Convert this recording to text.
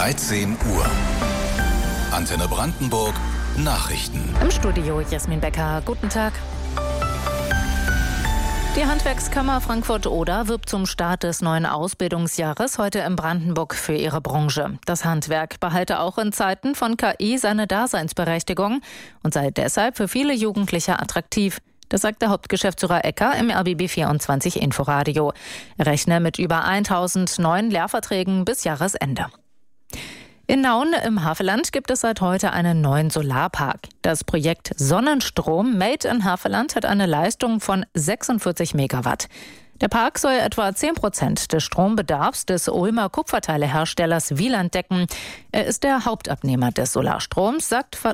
13 Uhr. Antenne Brandenburg. Nachrichten. Im Studio Jasmin Becker. Guten Tag. Die Handwerkskammer Frankfurt-Oder wirbt zum Start des neuen Ausbildungsjahres heute in Brandenburg für ihre Branche. Das Handwerk behalte auch in Zeiten von KI seine Daseinsberechtigung und sei deshalb für viele Jugendliche attraktiv. Das sagt der Hauptgeschäftsführer Ecker im RBB 24 Inforadio. Er rechne mit über 1000 neuen Lehrverträgen bis Jahresende. In Nauen im Havelland gibt es seit heute einen neuen Solarpark. Das Projekt Sonnenstrom Made in Havelland hat eine Leistung von 46 Megawatt. Der Park soll etwa 10% des Strombedarfs des Ulmer Kupferteileherstellers Wieland decken. Er ist der Hauptabnehmer des Solarstroms, sagt